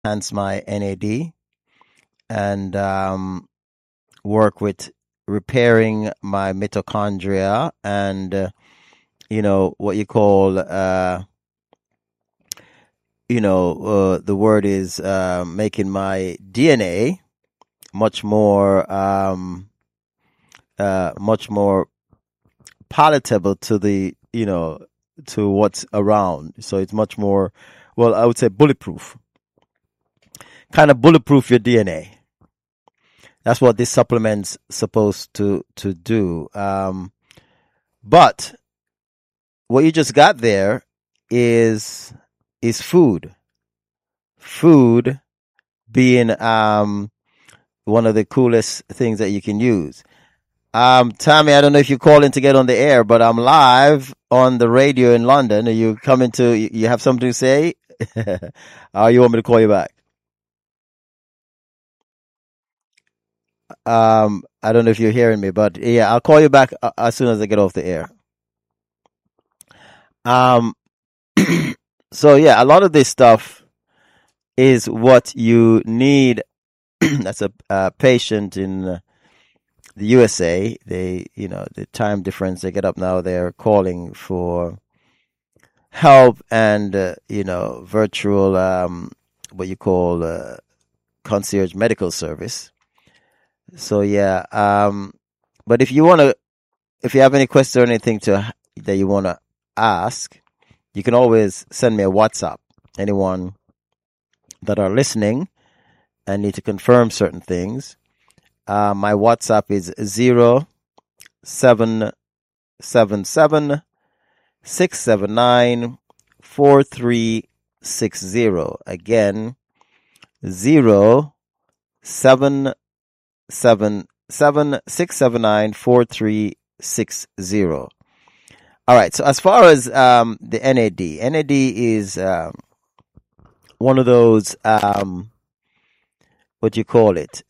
enhance my NAD and work with repairing my mitochondria and what you call the word is making my DNA much more palatable to the to what's around. So it's much more, well, I would say bulletproof. Kind of bulletproof your DNA. That's what this supplement's supposed to do. But what you just got there is food. Food being one of the coolest things that you can use. Tammy, I don't know if you're calling to get on the air, but I'm live on the radio in London. Are you coming to, you have something to say? Or you want me to call you back? I don't know if you're hearing me, but yeah, I'll call you back as soon as I get off the air. So yeah, a lot of this stuff is what you need. That's a patient in the USA. They, the time difference, they get up now, they're calling for help and, virtual, what you call, concierge medical service. So yeah, but if you have any questions or anything that you want to ask, you can always send me a WhatsApp. Anyone that are listening and need to confirm certain things. My WhatsApp is 0777-679-4360. Again, 0777-679-4360. All right. So as far as the NAD is one of those what you call it?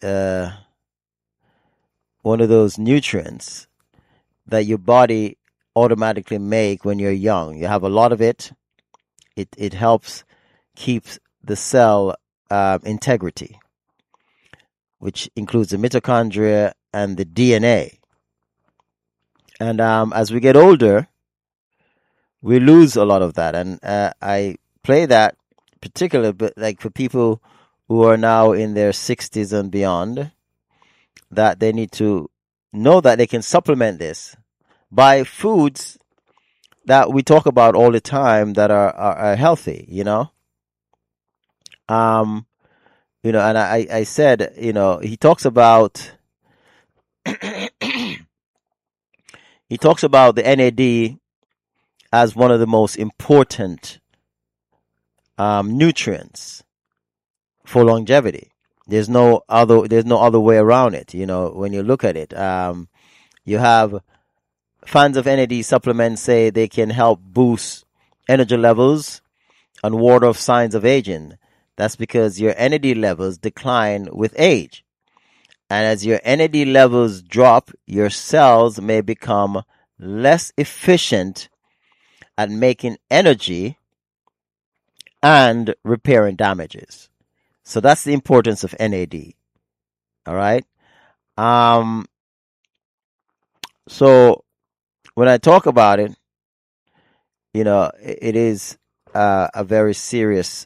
One of those nutrients that your body automatically make when you're young. You have a lot of it. It helps keep the cell integrity, which includes the mitochondria and the DNA. And as we get older, we lose a lot of that. And I play that particularly, but like for people who are now in their 60s and beyond, that they need to know that they can supplement this by foods that we talk about all the time that are healthy, and I said, he talks about the NAD as one of the most important nutrients for longevity. There's no other way around it. When you look at it, you have fans of NAD supplements say they can help boost energy levels and ward off signs of aging. That's because your NAD levels decline with age. And as your NAD levels drop, your cells may become less efficient at making energy and repairing damages. So that's the importance of NAD. All right. So when I talk about it, it is a very serious,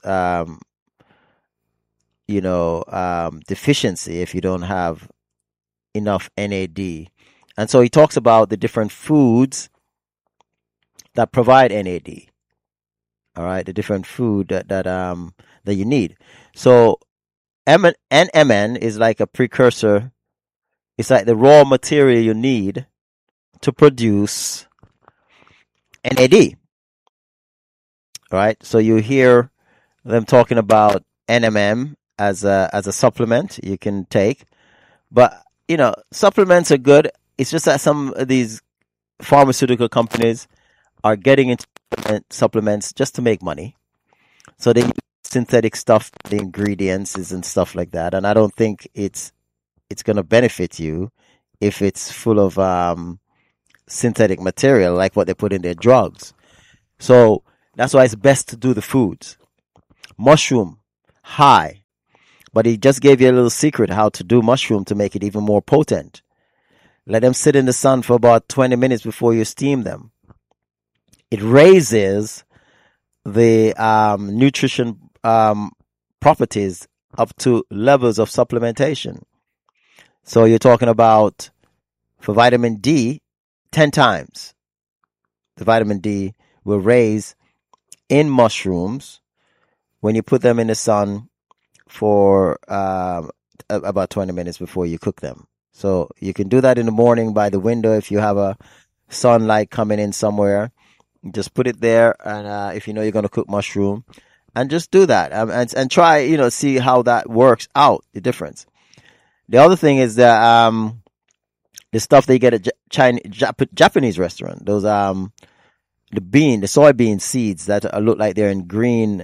deficiency if you don't have enough NAD. And so he talks about the different foods that provide NAD. All right, the different food that you need. So NMN is like a precursor. It's like the raw material you need to produce NAD. All right, so you hear them talking about NMN as a supplement you can take, but supplements are good. It's just that some of these pharmaceutical companies are getting into supplements just to make money. So they use synthetic stuff, the ingredients and stuff like that. And I don't think it's going to benefit you if it's full of synthetic material like what they put in their drugs. So that's why it's best to do the foods. Mushroom high. But he just gave you a little secret how to do mushroom to make it even more potent. Let them sit in the sun for about 20 minutes before you steam them. It raises the nutrition properties up to levels of supplementation. So you're talking about, for vitamin D, 10 times. The vitamin D will raise in mushrooms when you put them in the sun for about 20 minutes before you cook them. So you can do that in the morning by the window if you have a sunlight coming in somewhere. Just put it there, and if you know you're going to cook mushroom, and just do that and try, see how that works out, the difference. The other thing is that the stuff that you get at Japanese restaurant, those the soybean seeds that look like they're in green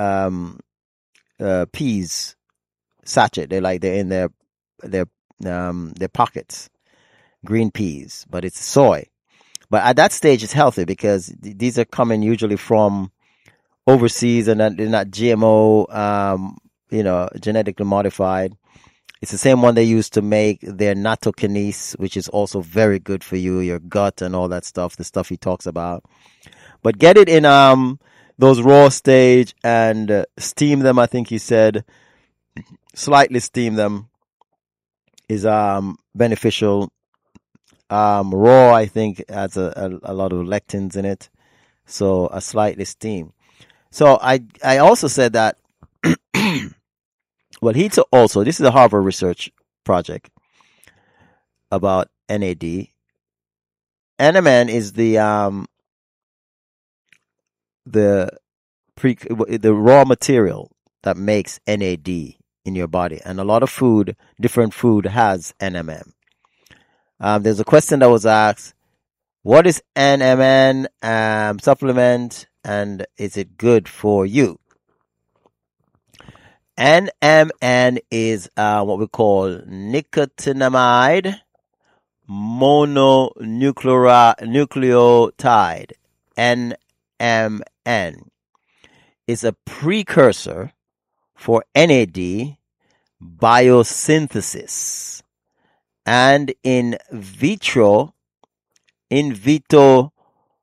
peas sachet. They're in their pockets, green peas, but it's soy. But at that stage, it's healthy because these are coming usually from overseas, and they're not GMO, genetically modified. It's the same one they use to make their natto kernise, which is also very good for you, your gut and all that stuff, the stuff he talks about. But get it in those raw stage and steam them. I think he said slightly steam them is beneficial. Raw, I think, has a lot of lectins in it, so a slightly steam. So I also said that. Well, this is a Harvard research project about NAD. NMN is the raw material that makes NAD in your body, and a lot of different food has NMN. There's a question that was asked: what is NMN supplement, and is it good for you? NMN is what we call nicotinamide mononucleotide. NMN is a precursor for NAD biosynthesis, and in vitro in vivo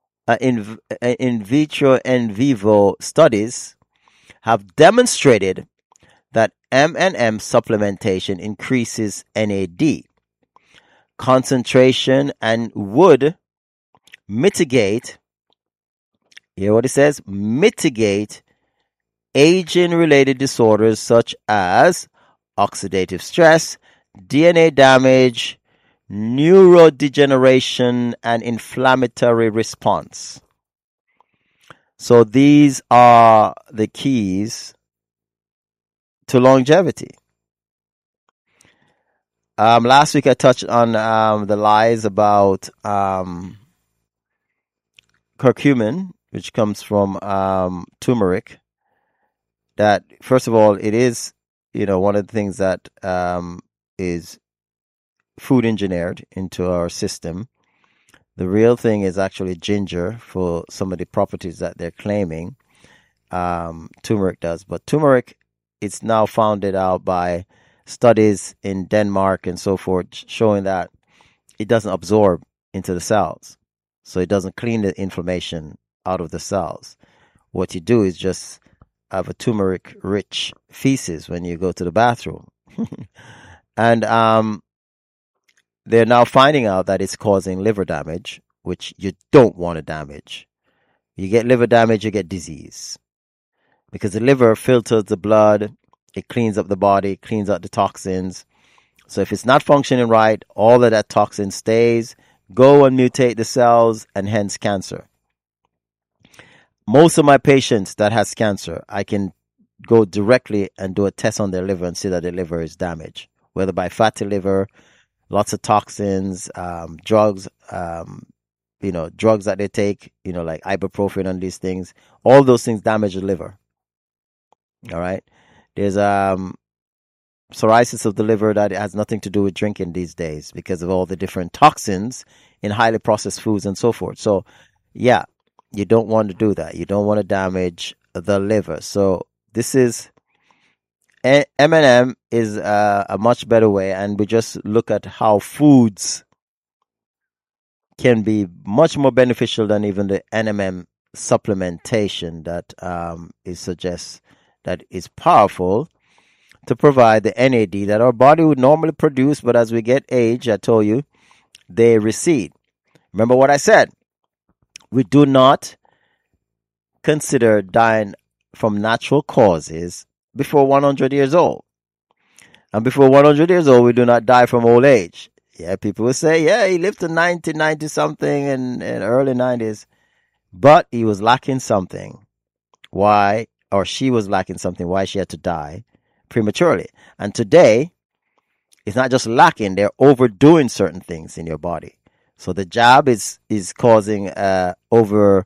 studies have demonstrated that M&M supplementation increases NAD concentration and would mitigate, hear what it says, mitigate aging-related disorders such as oxidative stress, DNA damage, neurodegeneration, and inflammatory response. So these are the keys to longevity. Last week I touched on the lies about curcumin, which comes from turmeric. That, first of all, it is, one of the things that is food engineered into our system. The real thing is actually ginger for some of the properties that they're claiming turmeric does. But turmeric, it's now found out by studies in Denmark and so forth, showing that it doesn't absorb into the cells. So it doesn't clean the inflammation out of the cells. What you do is just have a turmeric-rich feces when you go to the bathroom. And they're now finding out that it's causing liver damage, which you don't want to damage. You get liver damage, you get disease. Because the liver filters the blood, it cleans up the body, cleans out the toxins. So if it's not functioning right, all of that toxin stays, go and mutate the cells, and hence cancer. Most of my patients that has cancer, I can go directly and do a test on their liver and see that their liver is damaged, whether by fatty liver, lots of toxins, drugs, drugs that they take, like ibuprofen and these things. All those things damage the liver. All right. There's psoriasis of the liver that has nothing to do with drinking these days because of all the different toxins in highly processed foods and so forth. So, yeah, you don't want to do that. You don't want to damage the liver. So this is M&M is a much better way, and we just look at how foods can be much more beneficial than even the NMM supplementation that is suggests that is powerful to provide the NAD that our body would normally produce, but as we get age, I told you, they recede. Remember what I said? We do not consider dying from natural causes before 100 years old. And before 100 years old, we do not die from old age. Yeah, people will say, yeah, he lived to 90 something in early 90s, but he was lacking something. Why? Or she was lacking something. Why she had to die prematurely. And today, it's not just lacking, they're overdoing certain things in your body. So the jab is causing over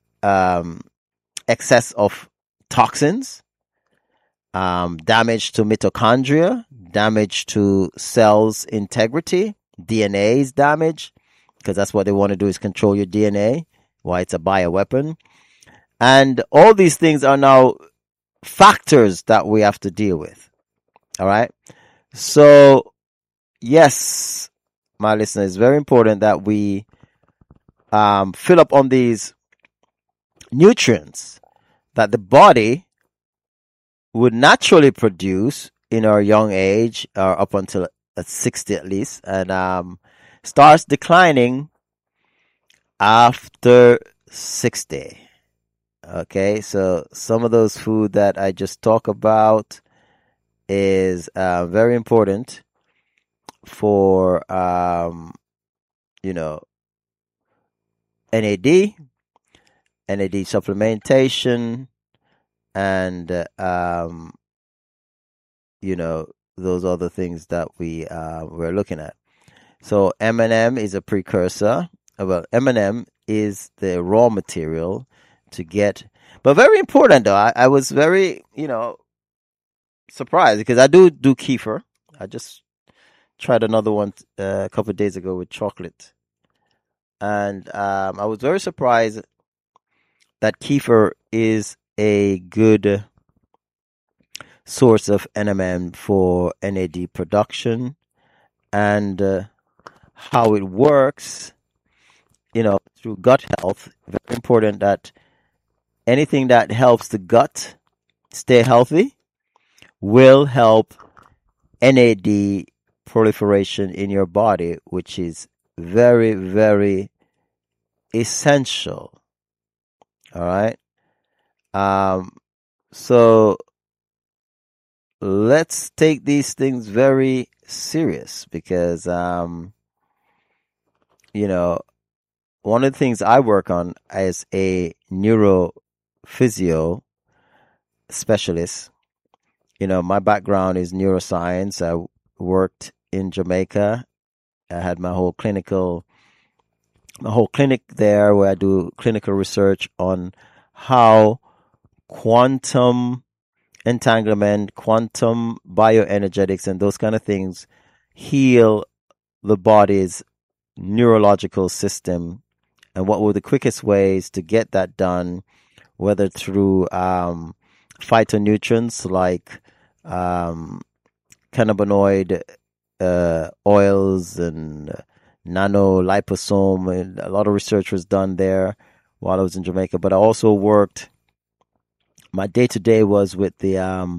excess of toxins, damage to mitochondria, damage to cells integrity, DNA is damaged, because that's what they want to do is control your DNA, why it's a bioweapon. And all these things are now factors that we have to deal with. All right. So, yes, my listeners, it's very important that we fill up on these nutrients that the body would naturally produce in our young age, or up until at 60 at least, and starts declining after 60. Okay, so some of those food that I just talked about is very important for NAD supplementation, and those other things that we're looking at. So M&M is a precursor. Well, M&M is the raw material to get, but very important though. I was very surprised because I do kefir. I just tried another one a couple of days ago with chocolate, and I was very surprised that kefir is a good source of NMN for NAD production, and how it works, through gut health. Very important that anything that helps the gut stay healthy will help NAD proliferation in your body, which is very, very essential. All right. So let's take these things very serious because, one of the things I work on as a neurophysio specialist, my background is neuroscience. I worked in Jamaica. I had my whole clinic there where I do clinical research on how quantum entanglement, quantum bioenergetics, and those kind of things heal the body's neurological system, and what were the quickest ways to get that done, whether through phytonutrients like cannabinoid oils and nanoliposome, and a lot of research was done there while I was in Jamaica. But I also worked, my day-to-day was with the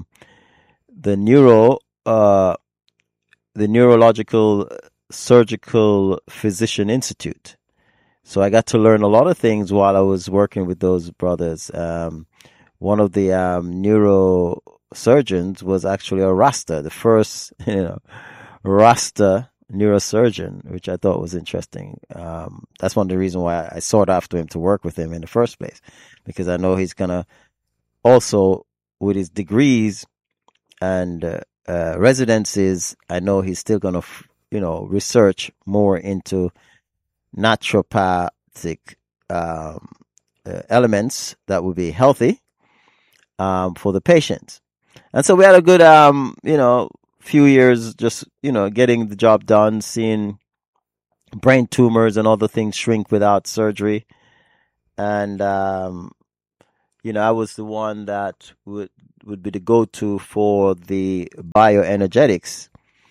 Neurological Surgical Physician Institute. So I got to learn a lot of things while I was working with those brothers. One of the neurosurgeons was actually a Rasta, the first Rasta neurosurgeon, which I thought was interesting. That's one of the reasons why I sought after him to work with him in the first place, because I know he's gonna also, with his degrees and residencies, I know he's still gonna research more into naturopathic elements that would be healthy for the patients. And so we had a good few years just getting the job done, seeing brain tumors and other things shrink without surgery. And I was the one that would would be the go-to for the bioenergetics,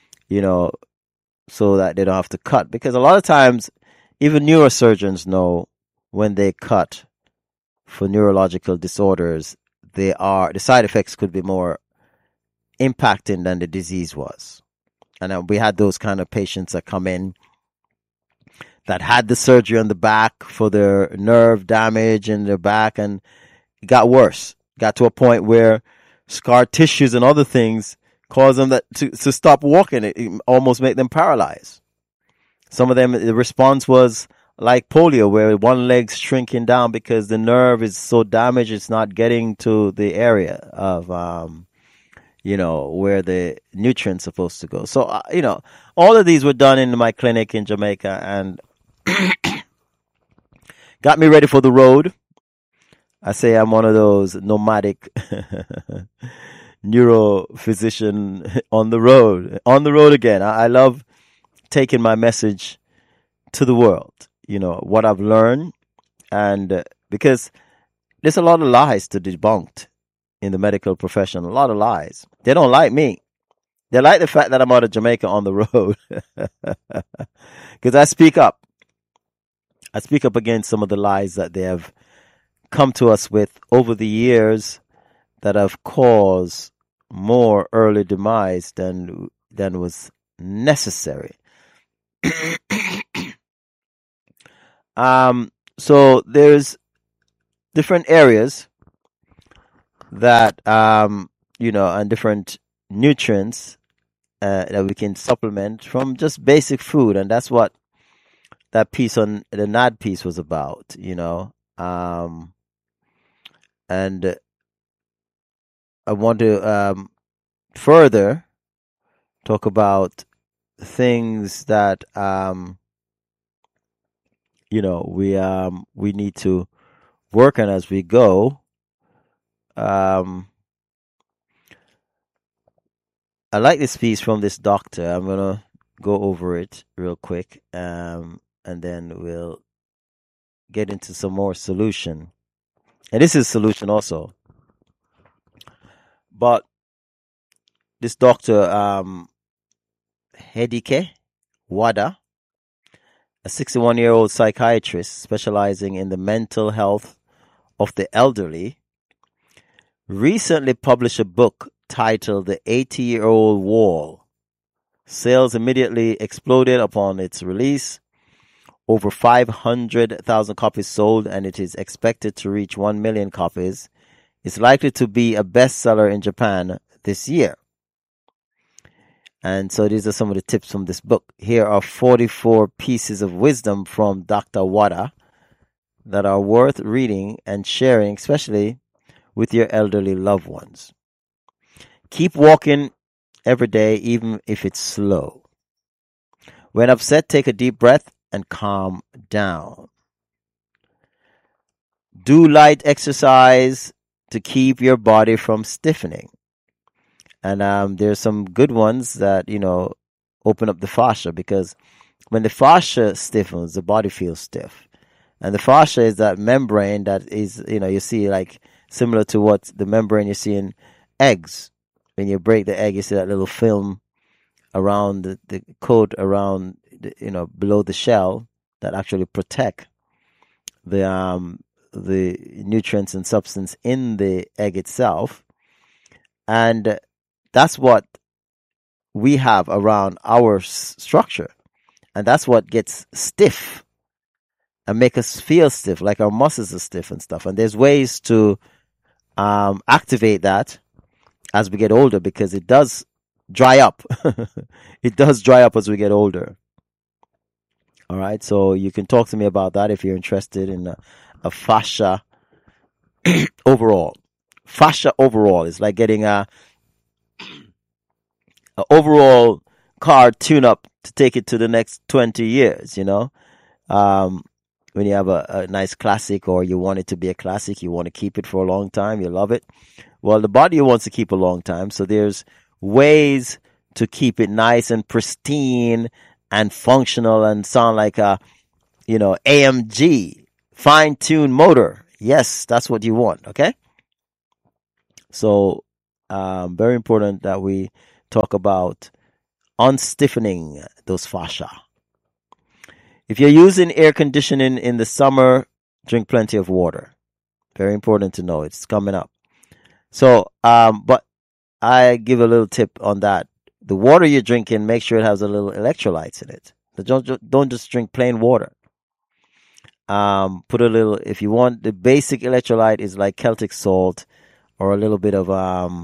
so that they don't have to cut. Because a lot of times, even neurosurgeons know when they cut for neurological disorders, the side effects could be more impacting than the disease was. And we had those kind of patients that come in that had the surgery on the back for their nerve damage in their back, and it got worse. Got to a point where scar tissues and other things caused them to stop walking. It almost made them paralyzed. Some of them, the response was like polio, where one leg's shrinking down because the nerve is so damaged it's not getting to the area of where the nutrient's supposed to go. So all of these were done in my clinic in Jamaica, and got me ready for the road. I say I'm one of those nomadic neurophysician on the road again. I love taking my message to the world, what I've learned. And because there's a lot of lies to debunk in the medical profession, a lot of lies. They don't like me. They like the fact that I'm out of Jamaica on the road. Because I speak up. I speak up against some of the lies that they have come to us with over the years that have caused more early demise than was necessary. So there's different areas that and different nutrients that we can supplement from just basic food, and that's what that piece on the NAD piece was about, and I want to further talk about things that we need to work on as we go. I like this piece from this doctor. I'm gonna go over it real quick, and then we'll get into some more solution. And this is solution also. But this doctor, Hedike Wada, a 61-year-old psychiatrist specializing in the mental health of the elderly, recently published a book titled The 80-Year-Old Wall. Sales immediately exploded upon its release. Over 500,000 copies sold, and it is expected to reach 1 million copies. It's likely to be a bestseller in Japan this year. And so these are some of the tips from this book. Here are 44 pieces of wisdom from Dr. Wada that are worth reading and sharing, especially with your elderly loved ones. Keep walking every day, even if it's slow. When upset, take a deep breath and calm down. Do light exercise to keep your body from stiffening. And there's some good ones that, open up the fascia, because when the fascia stiffens, the body feels stiff. And the fascia is that membrane that is, you see like similar to what the membrane you see in eggs. When you break the egg, you see that little film around the coat around, below the shell that actually protect the nutrients and substance in the egg itself. And that's what we have around our structure. And that's what gets stiff and make us feel stiff, like our muscles are stiff and stuff. And there's ways to activate that as we get older, because it does dry up. It does dry up as we get older. All right, so you can talk to me about that if you're interested in a fascia overall. Fascia overall is like getting a overall car tune-up to take it to the next 20 years, when you have a nice classic, or you want it to be a classic, you want to keep it for a long time, you love it. Well, the body wants to keep a long time, so there's ways to keep it nice and pristine and functional and sound like a, AMG, fine-tuned motor. Yes, that's what you want, okay? So Very important that we talk about unstiffening those fascia. If you're using air conditioning in the summer, drink plenty of water. Very important to know. It's coming up. So, but I give a little tip on that. The water you're drinking, make sure it has a little electrolytes in it. Don't just drink plain water. Put a little, if you want, the basic electrolyte is like Celtic salt or a little bit of,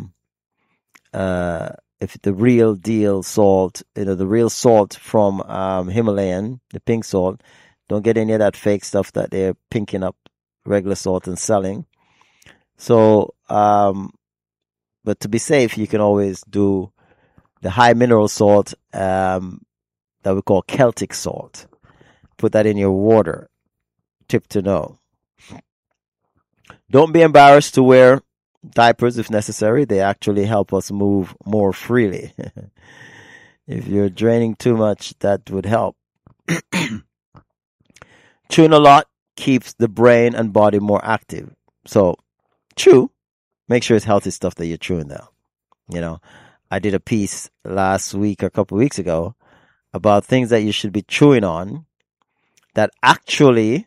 if the real deal salt, the real salt from, Himalayan, the pink salt, don't get any of that fake stuff that they're pinking up regular salt and selling. So, but to be safe, you can always do the high mineral salt, that we call Celtic salt. Put that in your water. Tip to know. Don't be embarrassed to wear diapers if necessary. They actually help us move more freely. If you're draining too much, that would help. Chewing a lot keeps the brain and body more active. So, chew. Make sure it's healthy stuff that you're chewing though. I did a piece last week or a couple of weeks ago about things that you should be chewing on that actually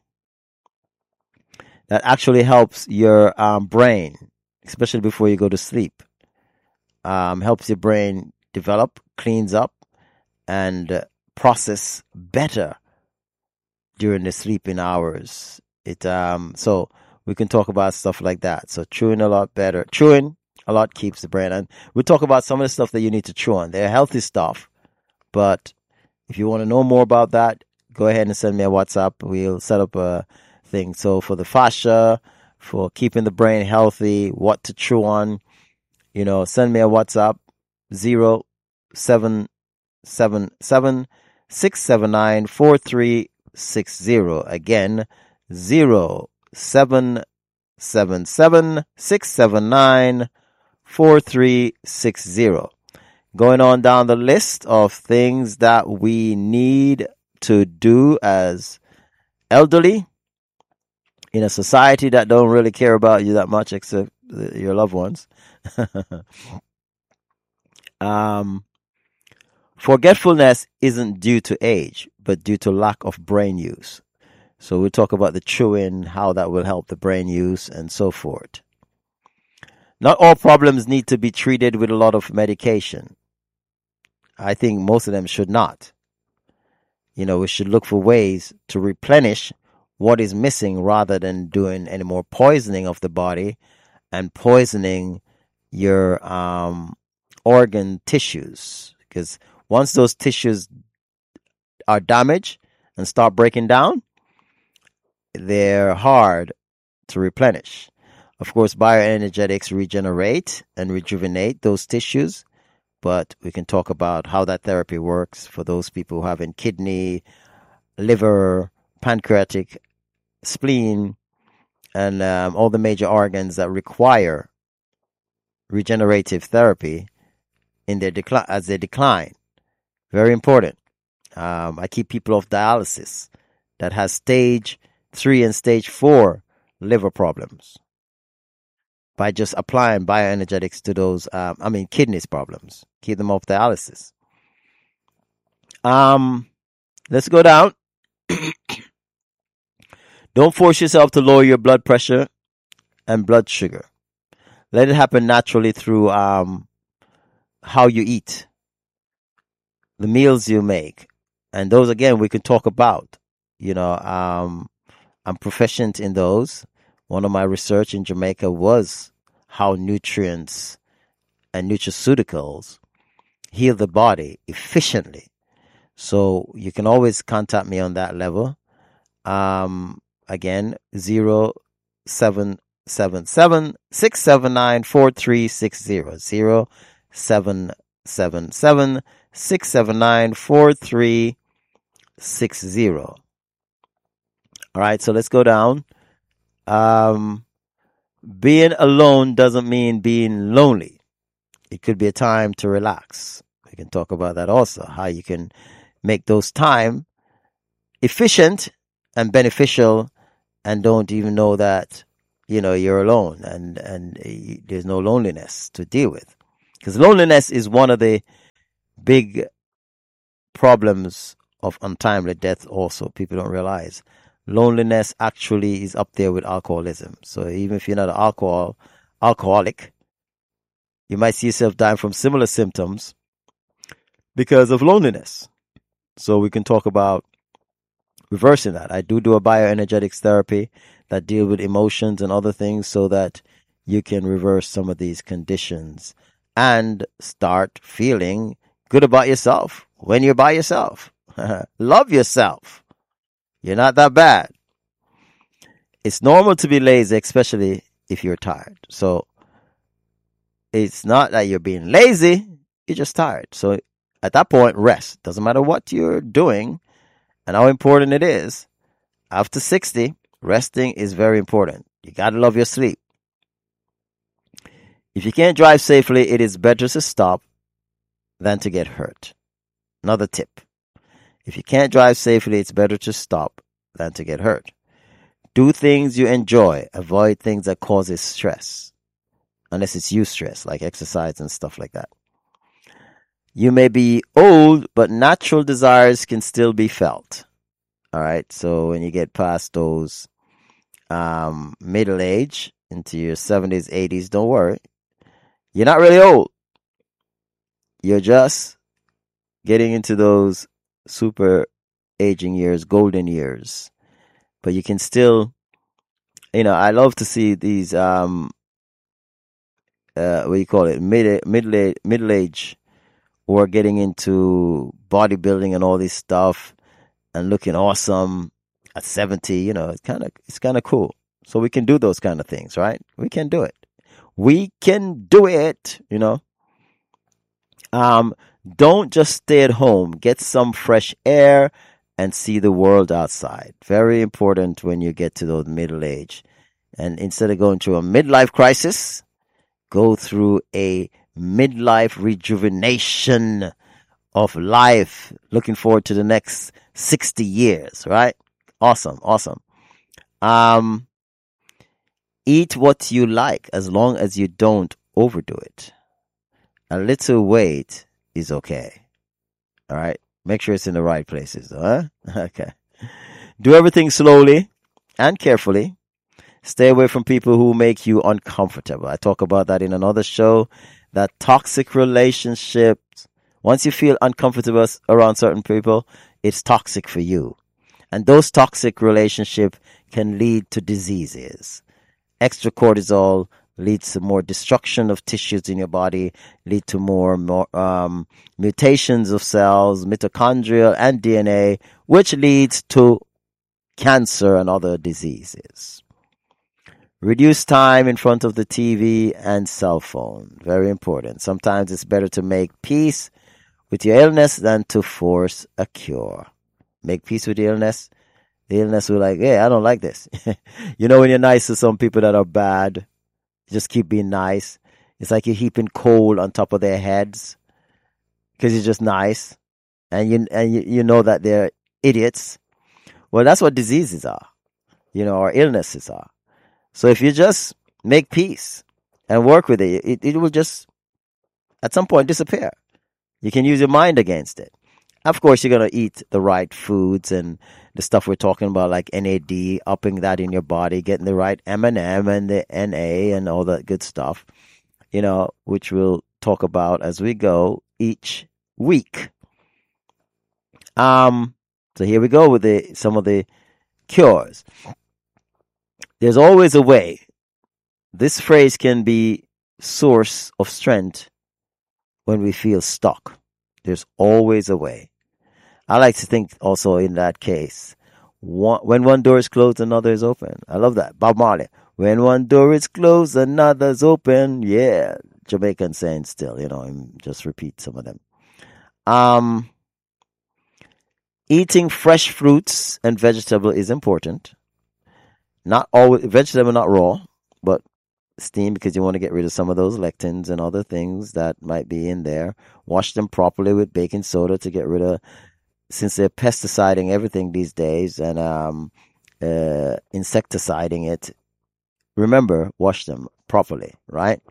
helps your brain, especially before you go to sleep. Helps your brain develop, cleans up, and process better during the sleeping hours. So we can talk about stuff like that. So chewing a lot better. Chewing a lot keeps the brain. And we'll talk about some of the stuff that you need to chew on. They're healthy stuff. But if you want to know more about that, go ahead and send me a WhatsApp. We'll set up a thing. So for the fascia, for keeping the brain healthy, what to chew on, send me a WhatsApp, 0777-679-4360. Again, 0777-679-4360. Going on down the list of things that we need to do as elderly in a society that don't really care about you that much except your loved ones. Forgetfulness isn't due to age, but due to lack of brain use. So we'll talk about the chewing, how that will help the brain use, and so forth. Not all problems need to be treated with a lot of medication. I think most of them should not. We should look for ways to replenish what is missing rather than doing any more poisoning of the body and poisoning your organ tissues. Because once those tissues are damaged and start breaking down, they're hard to replenish. Of course, bioenergetics regenerate and rejuvenate those tissues, but we can talk about how that therapy works for those people who have in kidney, liver, pancreatic, spleen, and all the major organs that require regenerative therapy in their as they decline. Very important. I keep people off dialysis that has stage 3 and stage 4 liver problems by just applying bioenergetics to those, kidneys problems. Keep them off dialysis. Let's go down. Don't force yourself to lower your blood pressure and blood sugar. Let it happen naturally through how you eat, the meals you make. And those, again, we can talk about. I'm proficient in those. One of my research in Jamaica was how nutrients and nutraceuticals heal the body efficiently. So you can always contact me on that level. Again, 0777-679-4360. 0777-679-4360. All right, so let's go down. Being alone doesn't mean being lonely. It could be a time to relax. We can talk about that also, how you can make those time efficient and beneficial and don't even know that, you're alone and there's no loneliness to deal with. Because loneliness is one of the big problems of untimely death also. People don't realize. Loneliness actually is up there with alcoholism. So even if you're not an alcoholic, you might see yourself dying from similar symptoms because of loneliness. So we can talk about reversing that. I do a bioenergetics therapy that deal with emotions and other things so that you can reverse some of these conditions and start feeling good about yourself when you're by yourself. Love yourself. You're not that bad. It's normal to be lazy, especially if you're tired. So it's not that you're being lazy, you're just tired. So at that point, rest. Doesn't matter what you're doing and how important it is. After 60, resting is very important. You got to love your sleep. If you can't drive safely, it is better to stop than to get hurt. Another tip. If you can't drive safely, it's better to stop than to get hurt. Do things you enjoy. Avoid things that causes stress. Unless it's you stress, like exercise and stuff like that. You may be old, but natural desires can still be felt. All right. So when you get past those middle age into your 70s, 80s, don't worry. You're not really old. You're just getting into those super aging years, golden years. But you can still, I love to see these, what do you call it, middle age, who are getting into bodybuilding and all this stuff and looking awesome at 70. It's kind of cool. So we can do those kind of things, right? We can do it. We can do it, Don't just stay at home. Get some fresh air and see the world outside. Very important when you get to those middle age. And instead of going through a midlife crisis, go through a midlife rejuvenation of life. Looking forward to the next 60 years, right? Awesome. Eat what you like as long as you don't overdo it. A little weight is okay. All right. Make sure it's in the right places, though, huh? Okay. Do everything slowly and carefully. Stay away from people who make you uncomfortable. I talk about that in another show. That toxic relationships. Once you feel uncomfortable around certain people, it's toxic for you. And those toxic relationships can lead to diseases. Extra cortisol leads to more destruction of tissues in your body, lead to more mutations of cells, mitochondria and DNA, which leads to cancer and other diseases. Reduce time in front of the TV and cell phone. Very important. Sometimes it's better to make peace with your illness than to force a cure. Make peace with the illness. The illness will like, hey, I don't like this. When you're nice to some people that are bad, just keep being nice. It's like you're heaping coal on top of their heads because you're just nice, and you know that they're idiots. Well, that's what diseases are, or illnesses are. So if you just make peace and work with it, it will just at some point disappear. You can use your mind against it. Of course, you're going to eat the right foods and the stuff we're talking about, like NAD, upping that in your body, getting the right M&M and the NA and all that good stuff, which we'll talk about as we go each week. So here we go with some of the cures. There's always a way. This phrase can be source of strength when we feel stuck. There's always a way. I like to think also in that case, when one door is closed, another is open. I love that. Bob Marley. When one door is closed, another's open. Yeah. Jamaican saying still, just repeat some of them. Eating fresh fruits and vegetable is important. Not always, vegetable not raw, but steamed because you want to get rid of some of those lectins and other things that might be in there. Wash them properly with baking soda to get rid of, since they're pesticiding everything these days and insecticiding it, remember, wash them properly, right?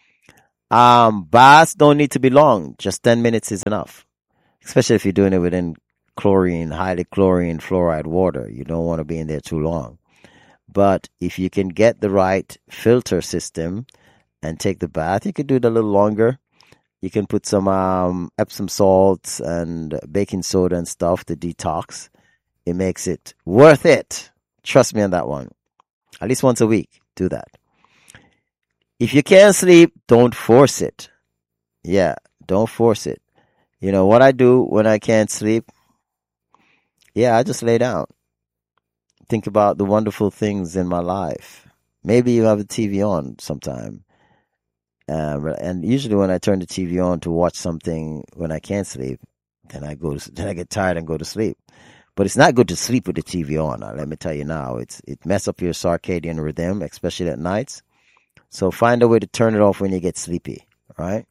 Baths don't need to be long. Just 10 minutes is enough, especially if you're doing it within highly chlorine, fluoride water. You don't want to be in there too long. But if you can get the right filter system and take the bath, you could do it a little longer. You can put some Epsom salts and baking soda and stuff to detox. It makes it worth it. Trust me on that one. At least once a week, do that. If you can't sleep, don't force it. Yeah, don't force it. You know what I do when I can't sleep? Yeah, I just lay down. Think about the wonderful things in my life. Maybe you have the TV on sometime. And usually when I turn the TV on to watch something when I can't sleep, then I get tired and go to sleep. But it's not good to sleep with the TV on. Let me tell you now, it mess up your circadian rhythm, especially at nights. So find a way to turn it off when you get sleepy, right?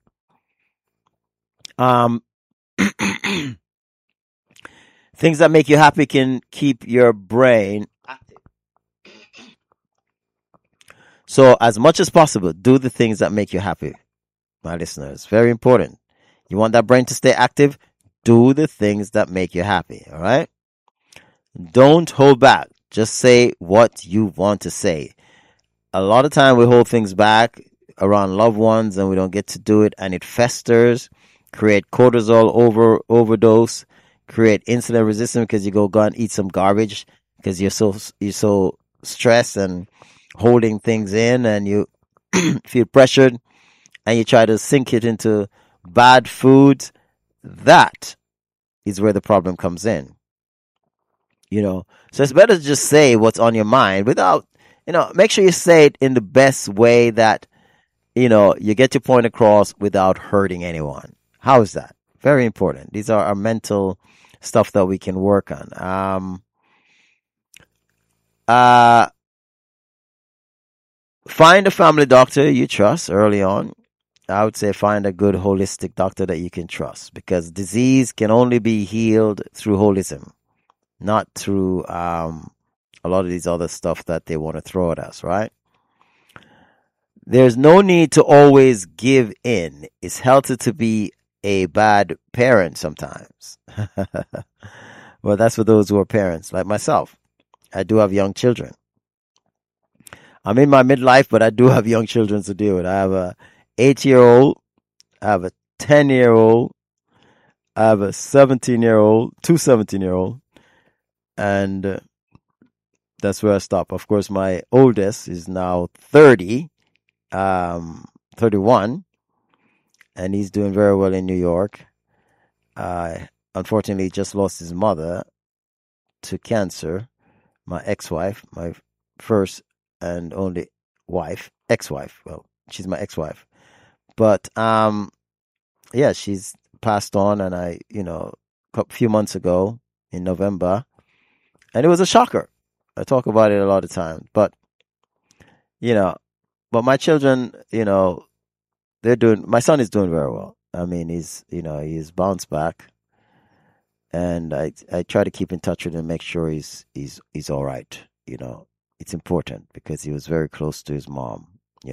Things that make you happy can keep your brain active. So as much as possible, do the things that make you happy, my listeners. Very important. You want that brain to stay active? Do the things that make you happy, all right? Don't hold back. Just say what you want to say. A lot of time we hold things back around loved ones and we don't get to do it, and it festers, create cortisol overdose, create insulin resistance because you go and eat some garbage because you're so stressed and holding things in, and you feel pressured and you try to sink it into bad foods. That is where the problem comes in. So it's better to just say what's on your mind without, make sure you say it in the best way that, you get your point across without hurting anyone. How is that? Very important. These are our mental stuff that we can work on. Find a family doctor you trust early on. I would say find a good holistic doctor that you can trust, because disease can only be healed through holism, not through a lot of these other stuff that they want to throw at us, right? There's no need to always give in. It's healthy to be a bad parent sometimes. Well, that's for those who are parents, like myself. I do have young children. I'm in my midlife, but I do have young children to deal with. I have a 8-year-old, I have a 10-year-old, I have a 17-year-old, two 17-year-old, and that's where I stop. Of course, my oldest is now 31, and he's doing very well in New York. Unfortunately, he just lost his mother to cancer. My ex-wife, my first and only wife, ex-wife. Well, she's my ex-wife. But, yeah, she's passed on, and a few months ago in November, and it was a shocker. I talk about it a lot of times, but my children, my son is doing very well. I mean, he's bounced back, and I try to keep in touch with him, make sure he's all right. It's important because he was very close to his mom.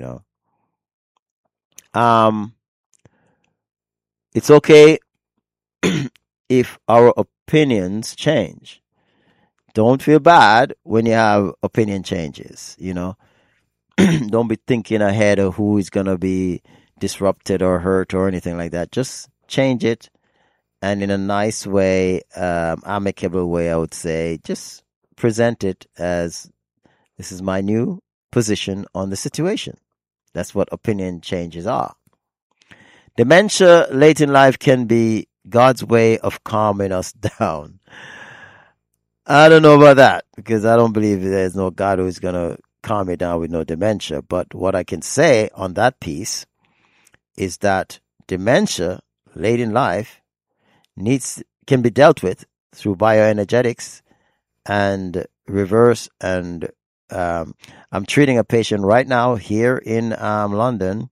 It's okay if our opinions change. Don't feel bad when you have opinion changes. Don't be thinking ahead of who is going to be disrupted or hurt or anything like that. Just change it, and in a nice way, amicable way, I would say, just present it as, this is my new position on the situation. That's what opinion changes are. Dementia late in life can be God's way of calming us down. I don't know about that, because I don't believe there's no God who's going to calm me down with no dementia. But what I can say on that piece is that dementia late in life can be dealt with through bioenergetics and reverse. And I'm treating a patient right now here in London,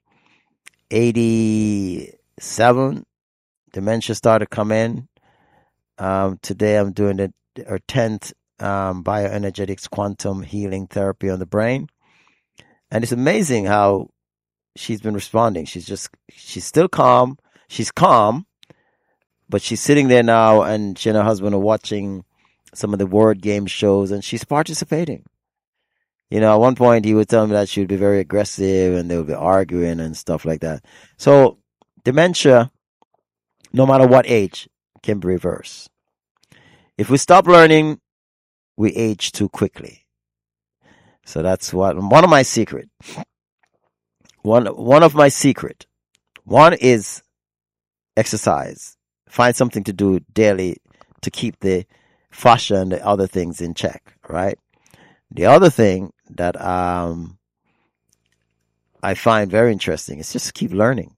87. Dementia started to come in. Today I'm doing our 10th bioenergetics quantum healing therapy on the brain. And it's amazing how she's been responding. She's still calm. She's calm, but she's sitting there now, and she and her husband are watching some of the word game shows, and she's participating. At one point he would tell me that she would be very aggressive and they would be arguing and stuff like that. So dementia, no matter what age, can be reversed. If we stop learning, we age too quickly. So that's one of my secret. One of my secret. One is exercise. Find something to do daily to keep the fascia and the other things in check, right? The other thing that I find very interesting is just keep learning.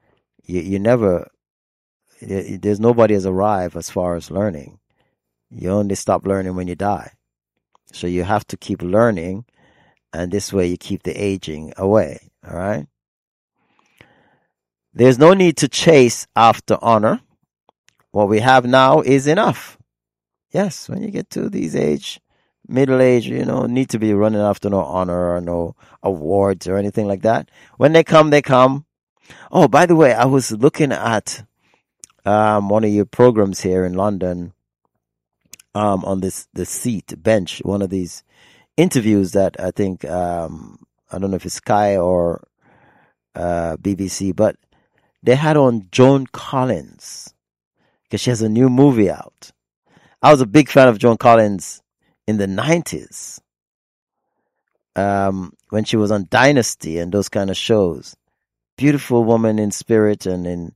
There's nobody has arrived as far as learning. You only stop learning when you die. So you have to keep learning, and this way you keep the aging away, all right? There's no need to chase after honor. What we have now is enough. Yes, when you get to middle age, need to be running after no honor or no awards or anything like that. When they come, they come. Oh, by the way, I was looking at one of your programs here in London, on the bench, one of these interviews that I think, I don't know if it's Sky or BBC, but they had on Joan Collins because she has a new movie out. I was a big fan of Joan Collins in the 90s, when she was on Dynasty and those kind of shows. Beautiful woman in spirit and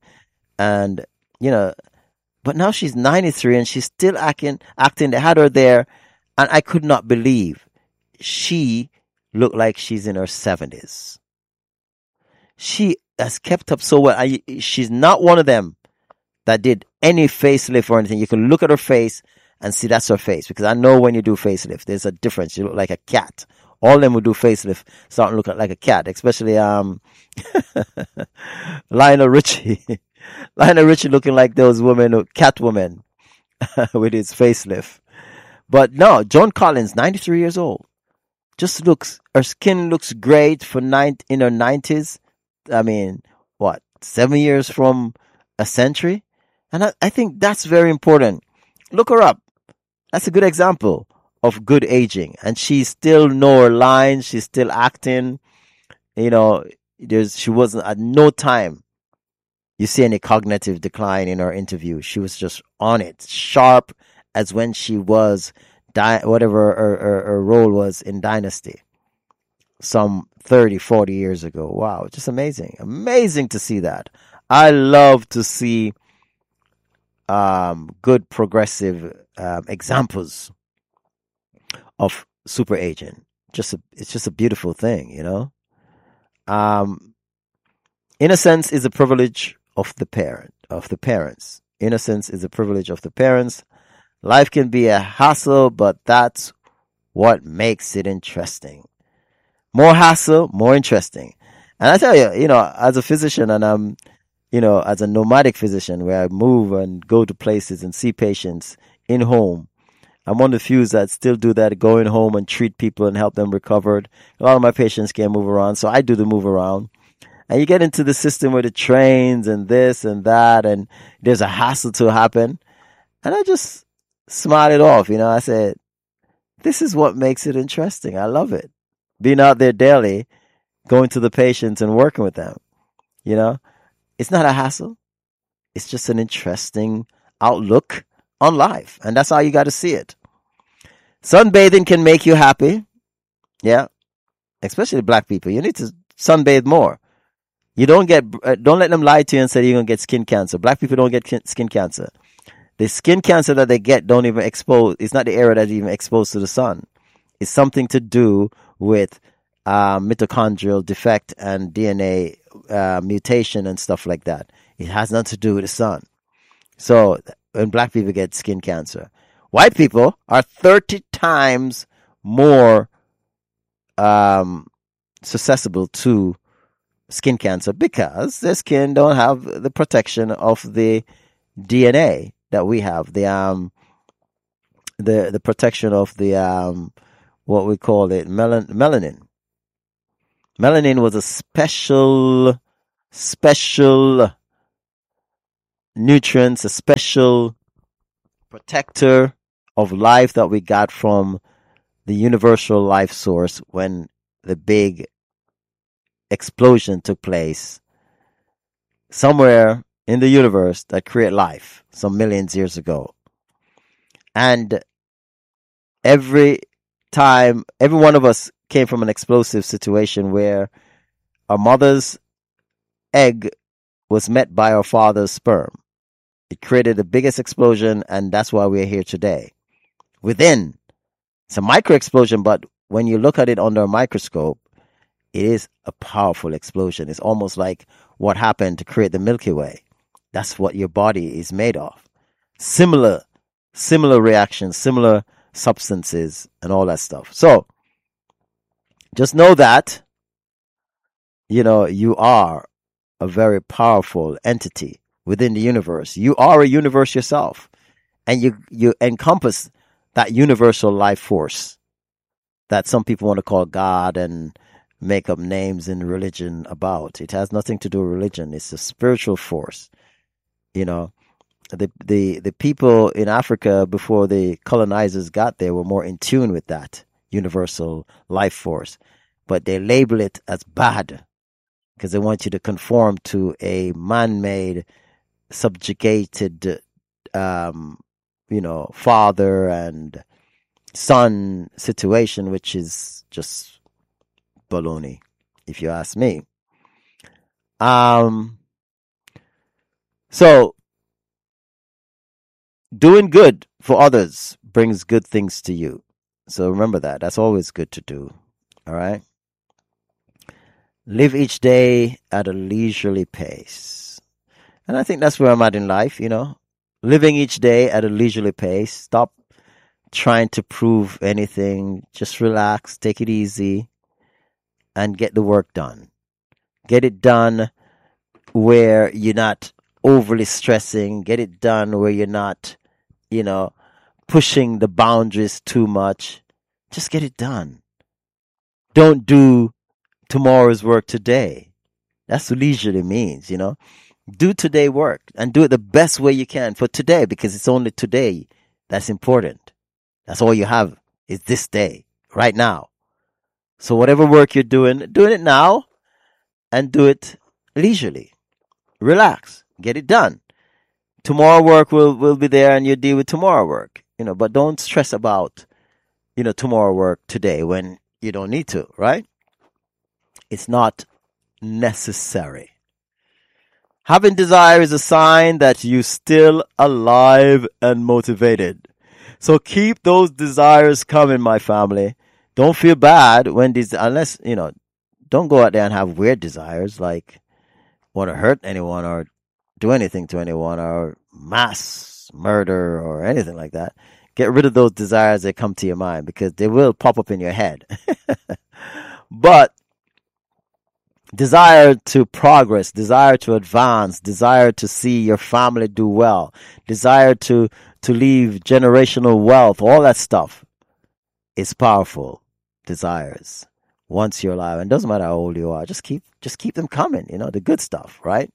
but now she's 93 and she's still acting. They had her there, and I could not believe she looked like she's in her 70s. She has kept up so well. She's not one of them that did any facelift or anything. You can look at her face and see that's her face, because I know when you do facelift, there's a difference. You look like a cat. All of them who do facelift start to look like a cat, especially Lionel Richie. Lionel Richie looking like those cat women with his facelift. But no, Joan Collins, 93 years old, her skin looks great in her 90s. I mean, 7 years from a century? And I think that's very important. Look her up. That's a good example of good aging. And she still know her lines. She's still acting. She wasn't at no time you see any cognitive decline in her interview. She was just on it, sharp as when she was whatever her role was in Dynasty some 30, 40 years ago. Wow, just amazing. Amazing to see that. I love to see good progressive examples of super aging. It's just a beautiful thing, Innocence is a privilege of the parents. Innocence is a privilege of the parents. Life can be a hassle, but that's what makes it interesting. More hassle, more interesting. And I tell you, as a physician, and I'm, as a nomadic physician where I move and go to places and see patients in home, I'm one of the few that still do that, going home and treat people and help them recover. A lot of my patients can't move around, so I do the move around. And you get into the system with the trains and this and that, and there's a hassle to happen. And I just smile it off, I said, this is what makes it interesting. I love it. Being out there daily, going to the patients and working with them. It's not a hassle. It's just an interesting outlook on life. And that's how you got to see it. Sunbathing can make you happy. Yeah. Especially black people. You need to sunbathe more. You don't let them lie to you and say you're going to get skin cancer. Black people don't get skin cancer. The skin cancer that they get don't even expose. It's not the area that's even exposed to the sun. It's something to do with mitochondrial defect and DNA mutation and stuff like that. It has nothing to do with the sun. So when black people get skin cancer, white people are 30 times more susceptible to skin cancer because their skin don't have the protection of the DNA that we have. The protection of the what we call it melanin. Melanin was a special nutrients, a special protector of life that we got from the universal life source when the big explosion took place somewhere in the universe that created life some millions of years ago. And every one of us came from an explosive situation where our mother's egg was met by our father's sperm. It created the biggest explosion, and that's why we're here today. Within, it's a micro explosion, but when you look at it under a microscope, it is a powerful explosion. It's almost like what happened to create the Milky Way. That's what your body is made of. Similar reactions, similar substances, and all that stuff. So, just know that, you are a very powerful entity within the universe. You are a universe yourself, and you encompass that universal life force that some people want to call God and make up names in religion about. It has nothing to do with religion. It's a spiritual force. The people in Africa before the colonizers got there were more in tune with that universal life force, but they label it as bad because they want you to conform to a man-made, subjugated, father and son situation, which is just baloney, if you ask me. So doing good for others brings good things to you. So remember that. That's always good to do. All right. Live each day at a leisurely pace. And I think that's where I'm at in life, living each day at a leisurely pace. Stop trying to prove anything. Just relax, take it easy, and get the work done. Get it done where you're not overly stressing. Get it done where you're not, pushing the boundaries too much. Just get it done. Don't do tomorrow's work today. That's what leisurely means, Do today work and do it the best way you can for today, because it's only today that's important. That's all you have is this day, right now. So whatever work you're doing it now and do it leisurely. Relax. Get it done. Tomorrow work will be there and you deal with tomorrow work, but don't stress about, tomorrow work today when you don't need to, right? It's not necessary. Having desire is a sign that you're still alive and motivated. So keep those desires coming, my family. Don't feel bad when unless, don't go out there and have weird desires like want to hurt anyone or do anything to anyone or mass murder or anything like that. Get rid of those desires that come to your mind because they will pop up in your head. But desire to progress, desire to advance, desire to see your family do well, desire to leave generational wealth, all that stuff is powerful desires once you're alive. And it doesn't matter how old you are, just keep them coming, the good stuff, right?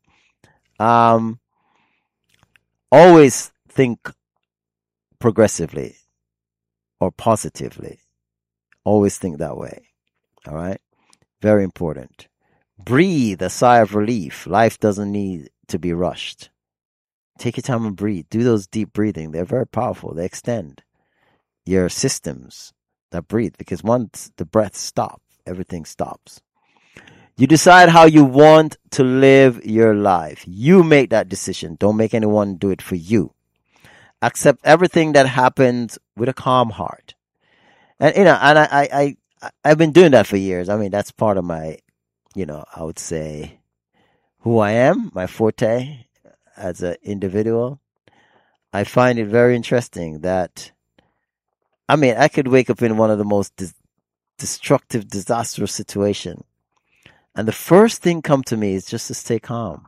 Always think progressively or positively. Always think that way. All right? Very important. Breathe a sigh of relief. Life doesn't need to be rushed. Take your time and breathe. Do those deep breathing. They're very powerful. They extend your systems that breathe, because once the breath stops, everything stops. You decide how you want to live your life. You make that decision. Don't make anyone do it for you. Accept everything that happens with a calm heart. And I've been doing that for years. I mean, that's part of my, I would say who I am, my forte as an individual. I find it very interesting that, I could wake up in one of the most destructive, disastrous situation. And the first thing come to me is just to stay calm.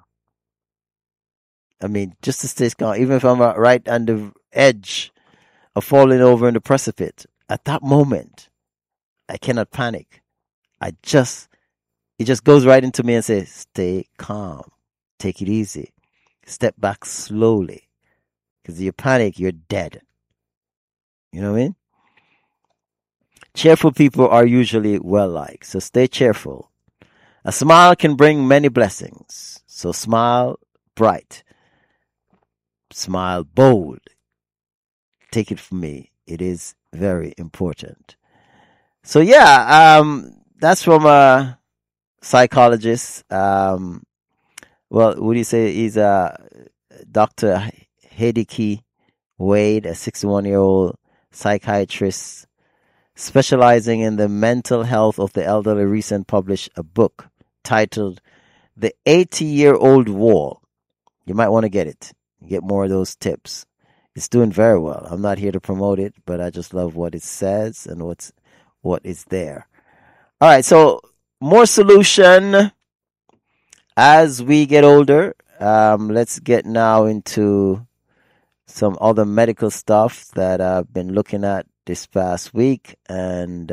Just to stay calm. Even if I'm right on the edge of falling over in the precipice, at that moment, I cannot panic. I just He just goes right into me and says, stay calm. Take it easy. Step back slowly. Because you panic, you're dead. You know what I mean? Cheerful people are usually well-liked, so stay cheerful. A smile can bring many blessings. So smile bright. Smile bold. Take it from me. It is very important. So yeah, that's from a psychologist. Well, would you say he's Dr. Hideki Wade, a 61-year-old psychiatrist specializing in the mental health of the elderly, recently published a book titled The 80-Year-Old War. You might want to get it. Get more of those tips. It's doing very well. I'm not here to promote it, but I just love what it says and what is there. All right, so more solution as we get older. Let's get now into some other medical stuff that I've been looking at this past week. And,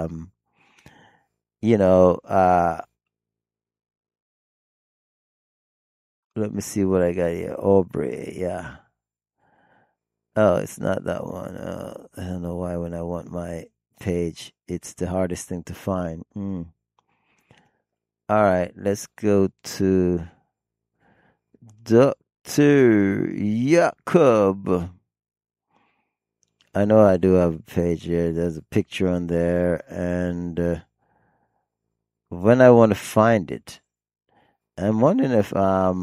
let me see what I got here. Aubrey, yeah. Oh, it's not that one. I don't know why when I want my page, it's the hardest thing to find. All right, let's go to Dr. Jacob. I know I do have a page here. There's a picture on there. And when I want to find it, I'm wondering if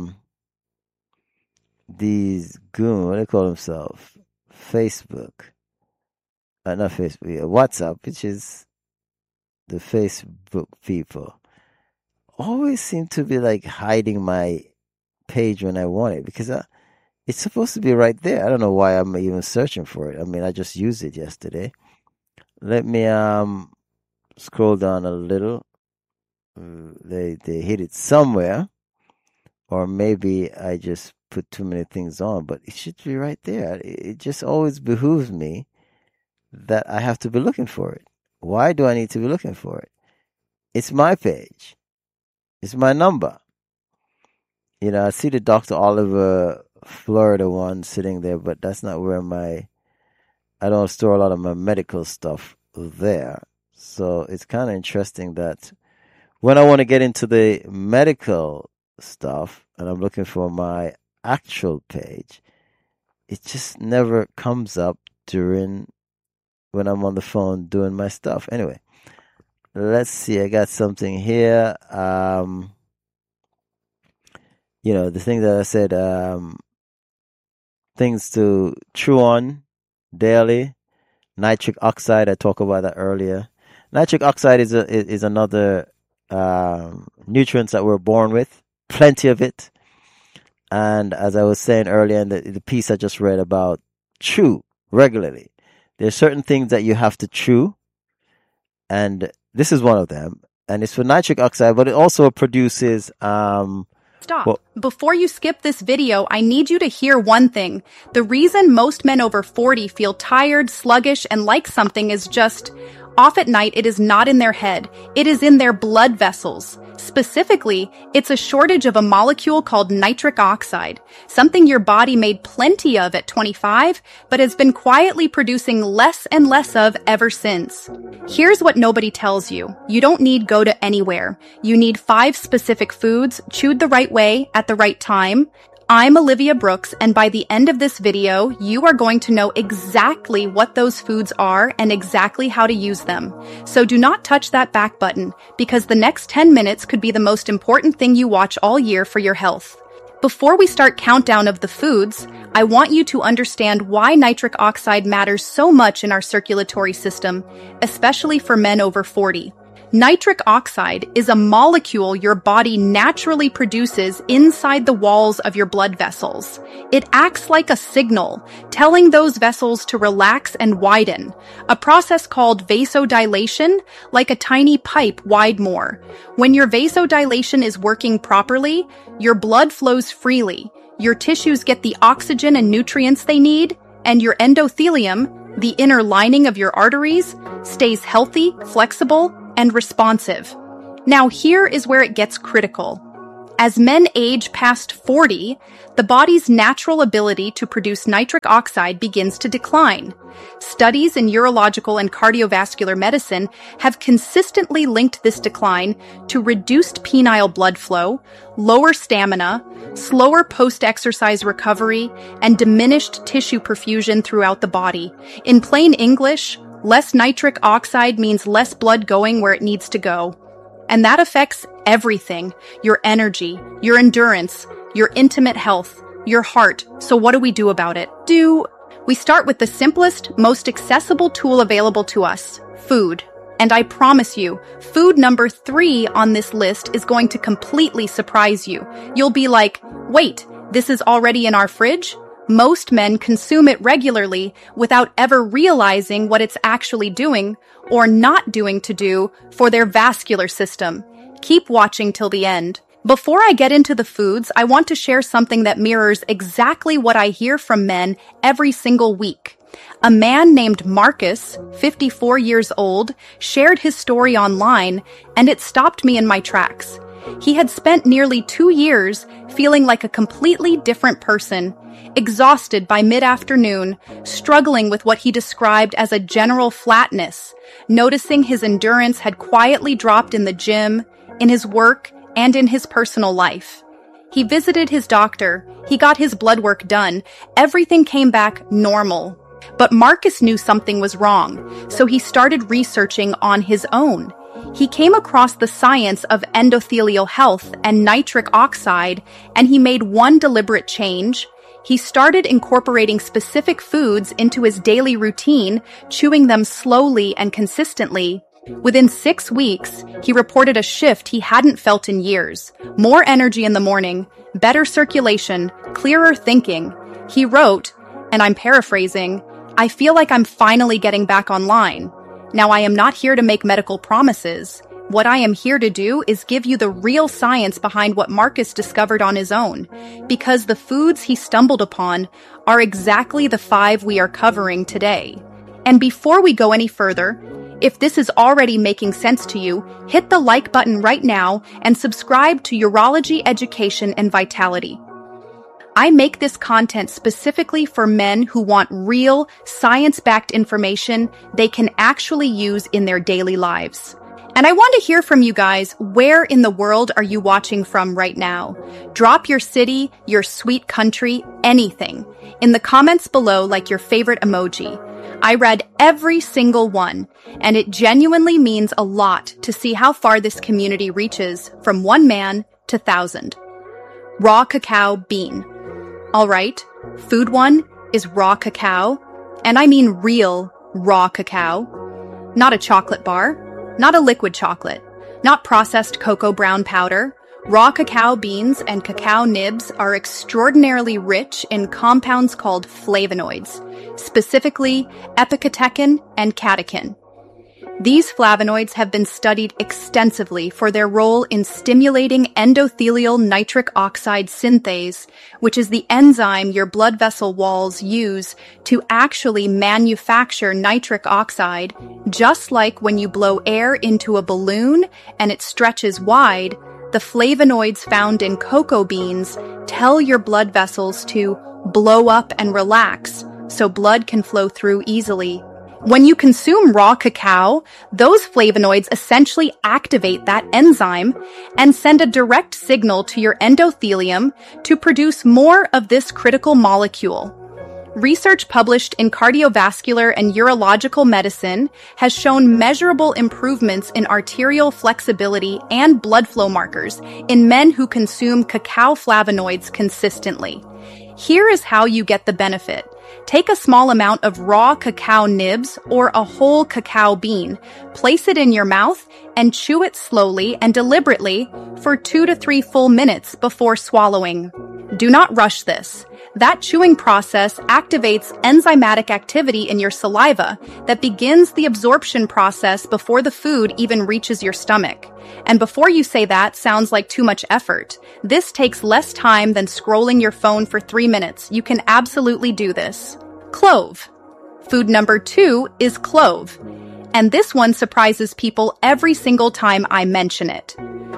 these goons, what do they call themselves? Facebook. Not Facebook, yeah, WhatsApp, which is the Facebook people, always seem to be like hiding my page when I want it, because it's supposed to be right there. I don't know why I'm even searching for it. I mean, I just used it yesterday. Let me scroll down a little. They hid it somewhere, or maybe I just put too many things on, but it should be right there. It just always behooves me that I have to be looking for it. Why do I need to be looking for it? It's my page. It's my number. You know, I see the Dr. Oliver Florida one sitting there, but that's not where I don't store a lot of my medical stuff there. So it's kind of interesting that when I want to get into the medical stuff and I'm looking for my actual page, it just never comes up when I'm on the phone doing my stuff. Anyway, let's see. I got something here. The thing that I said, things to chew on daily. Nitric oxide, I talked about that earlier. Nitric oxide is another nutrient that we're born with. Plenty of it. And as I was saying earlier in the piece I just read about, chew regularly. There's certain things that you have to chew, and this is one of them. And it's for nitric oxide, but it also produces Stop. Before you skip this video, I need you to hear one thing. The reason most men over 40 feel tired, sluggish, and like something is just off at night, it is not in their head. It is in their blood vessels. Specifically, it's a shortage of a molecule called nitric oxide, something your body made plenty of at 25, but has been quietly producing less and less of ever since. Here's what nobody tells you. You don't need go to anywhere. You need 5 specific foods, chewed the right way, at the right time. I'm Olivia Brooks, and by the end of this video, you are going to know exactly what those foods are and exactly how to use them. So do not touch that back button, because the next 10 minutes could be the most important thing you watch all year for your health. Before we start countdown of the foods, I want you to understand why nitric oxide matters so much in our circulatory system, especially for men over 40. Nitric oxide is a molecule your body naturally produces inside the walls of your blood vessels. It acts like a signal, telling those vessels to relax and widen, a process called vasodilation, like a tiny pipe wide more. When your vasodilation is working properly, your blood flows freely, your tissues get the oxygen and nutrients they need, and your endothelium, the inner lining of your arteries, stays healthy, flexible, and responsive. Now here is where it gets critical. As men age past 40, the body's natural ability to produce nitric oxide begins to decline. Studies in urological and cardiovascular medicine have consistently linked this decline to reduced penile blood flow, lower stamina, slower post-exercise recovery, and diminished tissue perfusion throughout the body. In plain English, less nitric oxide means less blood going where it needs to go. And that affects everything: your energy, your endurance, your intimate health, your heart. So what do we do about it? We start with the simplest, most accessible tool available to us: food. And I promise you, food number 3 on this list is going to completely surprise you. You'll be like, wait, this is already in our fridge? Most men consume it regularly without ever realizing what it's actually doing or not doing to do for their vascular system. Keep watching till the end. Before I get into the foods, I want to share something that mirrors exactly what I hear from men every single week. A man named Marcus, 54 years old, shared his story online, and it stopped me in my tracks. He had spent nearly 2 years feeling like a completely different person, exhausted by mid-afternoon, struggling with what he described as a general flatness, noticing his endurance had quietly dropped in the gym, in his work, and in his personal life. He visited his doctor, he got his blood work done, everything came back normal. But Marcus knew something was wrong, so he started researching on his own. He came across the science of endothelial health and nitric oxide, and he made one deliberate change. He started incorporating specific foods into his daily routine, chewing them slowly and consistently. Within 6 weeks, he reported a shift he hadn't felt in years. More energy in the morning, better circulation, clearer thinking. He wrote, and I'm paraphrasing, "I feel like I'm finally getting back online. Now, I am not here to make medical promises. What I am here to do is give you the real science behind what Marcus discovered on his own, because the foods he stumbled upon are exactly the 5 we are covering today." And before we go any further, if this is already making sense to you, hit the like button right now and subscribe to Urology Education and Vitality. I make this content specifically for men who want real, science-backed information they can actually use in their daily lives. And I want to hear from you guys. Where in the world are you watching from right now? Drop your city, your sweet country, anything in the comments below, like your favorite emoji. I read every single one, and it genuinely means a lot to see how far this community reaches from 1 man to 1,000. Raw cacao bean. All right, food 1 is raw cacao, and I mean real raw cacao. Not a chocolate bar, not a liquid chocolate, not processed cocoa brown powder. Raw cacao beans and cacao nibs are extraordinarily rich in compounds called flavonoids, specifically epicatechin and catechin. These flavonoids have been studied extensively for their role in stimulating endothelial nitric oxide synthase, which is the enzyme your blood vessel walls use to actually manufacture nitric oxide. Just like when you blow air into a balloon and it stretches wide, the flavonoids found in cocoa beans tell your blood vessels to blow up and relax so blood can flow through easily. When you consume raw cacao, those flavonoids essentially activate that enzyme and send a direct signal to your endothelium to produce more of this critical molecule. Research published in Cardiovascular and Urological Medicine has shown measurable improvements in arterial flexibility and blood flow markers in men who consume cacao flavonoids consistently. Here is how you get the benefit. Take a small amount of raw cacao nibs or a whole cacao bean, place it in your mouth, and chew it slowly and deliberately for 2 to 3 full minutes before swallowing. Do not rush this. That chewing process activates enzymatic activity in your saliva that begins the absorption process before the food even reaches your stomach. And before you say that sounds like too much effort, this takes less time than scrolling your phone for 3 minutes. You can absolutely do this. Clove. Food number 2 is clove. And this one surprises people every single time I mention it.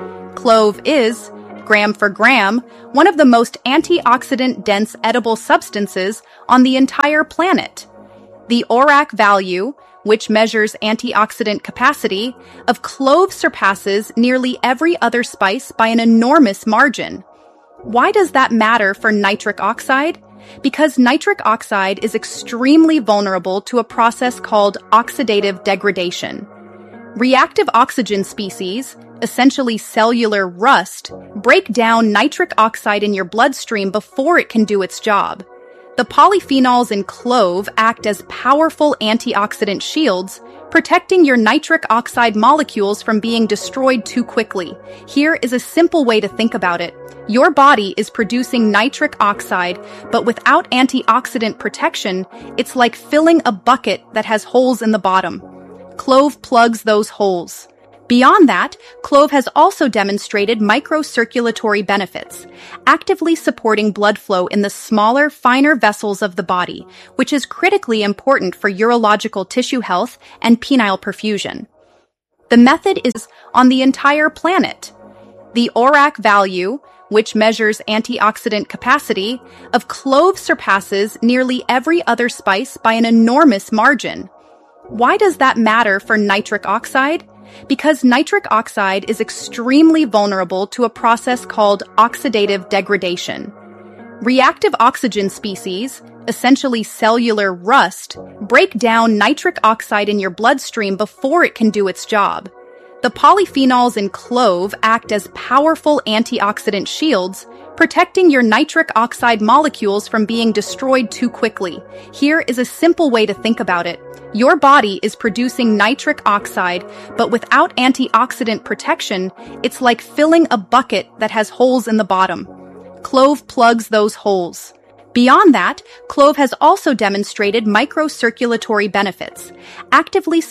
Clove is, gram for gram, one of the most antioxidant-dense edible substances on the entire planet. The ORAC value, which measures antioxidant capacity, of clove surpasses nearly every other spice by an enormous margin. Why does that matter for nitric oxide? Because nitric oxide is extremely vulnerable to a process called oxidative degradation. Reactive oxygen species, essentially cellular rust, break down nitric oxide in your bloodstream before it can do its job. The polyphenols in clove act as powerful antioxidant shields, protecting your nitric oxide molecules from being destroyed too quickly. Here is a simple way to think about it. Your body is producing nitric oxide, but without antioxidant protection, it's like filling a bucket that has holes in the bottom. Clove plugs those holes. Beyond that, clove has also demonstrated microcirculatory benefits, actively supporting blood flow in the smaller, finer vessels of the body, which is critically important for urological tissue health and penile perfusion. The method is on the entire planet. The ORAC value, which measures antioxidant capacity, of clove surpasses nearly every other spice by an enormous margin. Why does that matter for nitric oxide? Because nitric oxide is extremely vulnerable to a process called oxidative degradation. Reactive oxygen species, essentially cellular rust, break down nitric oxide in your bloodstream before it can do its job. The polyphenols in clove act as powerful antioxidant shields, protecting your nitric oxide molecules from being destroyed too quickly. Here is a simple way to think about it. Your body is producing nitric oxide, but without antioxidant protection, it's like filling a bucket that has holes in the bottom. Clove plugs those holes. Beyond that, clove has also demonstrated microcirculatory benefits, actively